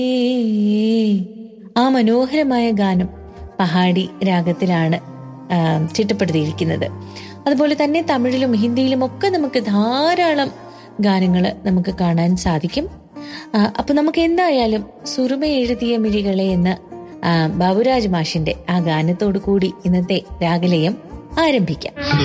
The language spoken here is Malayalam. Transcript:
ആ മനോഹരമായ ഗാനം പഹാഡി രാഗത്തിലാണ് ചിട്ടപ്പെടുത്തിയിരിക്കുന്നത്. അതുപോലെ തന്നെ തമിഴിലും ഹിന്ദിയിലും ഒക്കെ നമുക്ക് ധാരാളം ഗാനങ്ങൾ നമുക്ക് കാണാൻ സാധിക്കും. അപ്പൊ നമുക്ക് എന്തായാലും സുറുമ എഴുതിയ മിഴികളെ എന്ന ബാബുരാജ് മാഷിന്റെ ആ ഗാനത്തോടു കൂടി ഇന്നത്തെ രാഗലയം ആരംഭിക്കാം.